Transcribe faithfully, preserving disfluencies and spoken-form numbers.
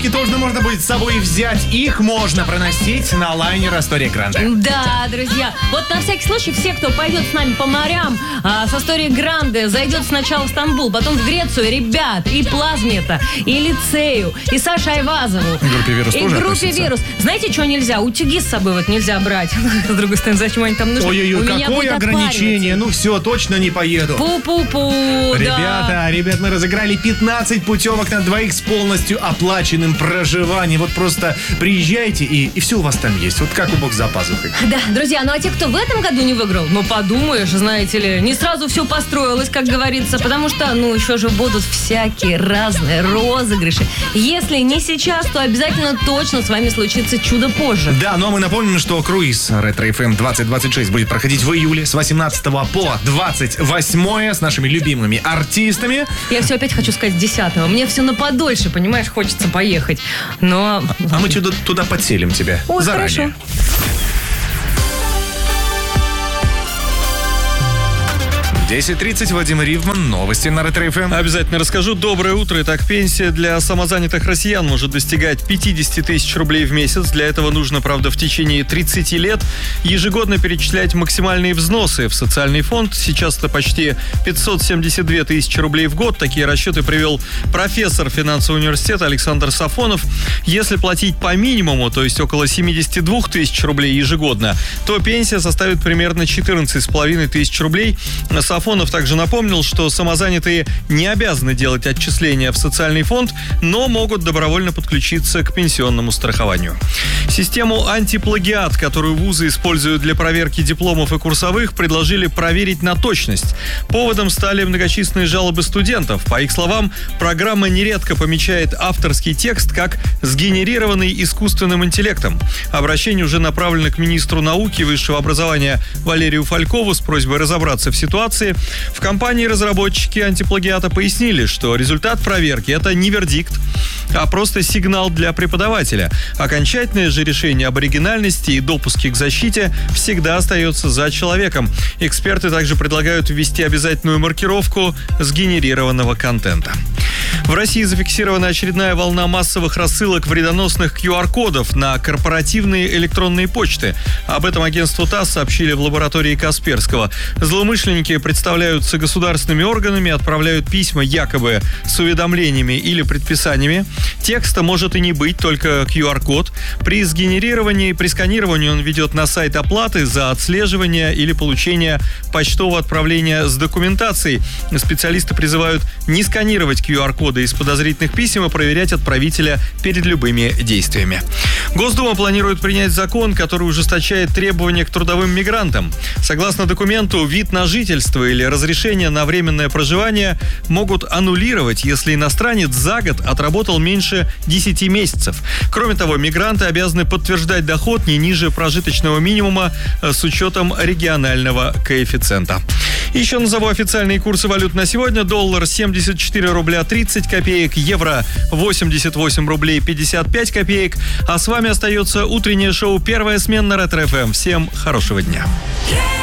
И тоже можно будет с собой взять. Их можно проносить на лайнер Астория Гранде. Да, друзья. Вот на всякий случай все, кто пойдет с нами по морям а, с Астории Гранде, зайдет сначала в Стамбул, потом в Грецию, ребят, и Плазмета, и Лицею, и Саше Айвазову. И группе «Вирус» и тоже группе относится? «Вирус». Знаете, что нельзя? Утюги с собой вот нельзя брать. С другой стороны, зачем они там нужны? Ой-ой-ой, У меня какое будет ограничение. Ну все, точно не поеду. Пу-пу-пу, Ребята, да. ребят, мы разыграли пятнадцать путевок на двоих с полностью оплаченным проживанием. Вот просто приезжайте, и, и все у вас там есть. Вот как у бог за пазухой. Да, друзья, ну а те, кто в этом году не выиграл, ну подумаешь, знаете ли, не сразу все построилось, как говорится, потому что, ну, еще же будут всякие разные розыгрыши. Если не сейчас, то обязательно точно с вами случится чудо позже. Да, ну а мы напомним, что круиз Ретро эф эм двадцать двадцать шесть будет проходить в июле с восемнадцатого по двадцать восьмое с нашими любимыми артистами. Я все опять хочу сказать десятого. Мне все на подольше, понимаешь, хочется поехать. Но... А мы туда, туда подселим тебя. Ой, заранее. хорошо. десять тридцать, Владимир Ривман, новости на Ретро эф эм. Обязательно расскажу. Доброе утро. Итак, пенсия для самозанятых россиян может достигать пятьдесят тысяч рублей в месяц. Для этого нужно, правда, в течение тридцати лет ежегодно перечислять максимальные взносы в социальный фонд. Сейчас это почти пятьсот семьдесят две тысячи рублей в год. Такие расчеты привел профессор финансового университета Александр Сафонов. Если платить по минимуму, то есть около семьдесят две тысячи рублей ежегодно, то пенсия составит примерно четырнадцать с половиной тысяч рублей. Сафонов также напомнил, что самозанятые не обязаны делать отчисления в социальный фонд, но могут добровольно подключиться к пенсионному страхованию. Систему антиплагиат, которую вузы используют для проверки дипломов и курсовых, предложили проверить на точность. Поводом стали многочисленные жалобы студентов. По их словам, программа нередко помечает авторский текст как сгенерированный искусственным интеллектом. Обращение уже направлено к министру науки и высшего образования Валерию Фалькову с просьбой разобраться в ситуации. В компании-разработчики антиплагиата пояснили, что результат проверки – это не вердикт, а просто сигнал для преподавателя. Окончательное же решение об оригинальности и допуске к защите всегда остается за человеком. Эксперты также предлагают ввести обязательную маркировку сгенерированного контента. В России зафиксирована очередная волна массовых рассылок вредоносных ку ар-кодов на корпоративные электронные почты. Об этом агентству ТАСС сообщили в лаборатории Касперского. Злоумышленники представляются государственными органами, отправляют письма якобы с уведомлениями или предписаниями. Текста может и не быть, только ку ар-код. При сгенерировании, при сканировании он ведет на сайт оплаты за отслеживание или получение почтового отправления с документацией. Специалисты призывают не сканировать ку ар-коды из подозрительных писем и проверять отправителя перед любыми действиями. Госдума планирует принять закон, который ужесточает требования к трудовым мигрантам. Согласно документу, вид на жительство или разрешение на временное проживание могут аннулировать, если иностранец за год отработал меньше десяти месяцев. Кроме того, мигранты обязаны подтверждать доход не ниже прожиточного минимума с учетом регионального коэффициента. Еще назову официальные курсы валют на сегодня. Доллар семьдесят четыре рубля тридцать копеек, евро восемьдесят восемь рублей пятьдесят пять копеек. А с вами остается утреннее шоу «Первая смена» на Ретро эф эм. Всем хорошего дня.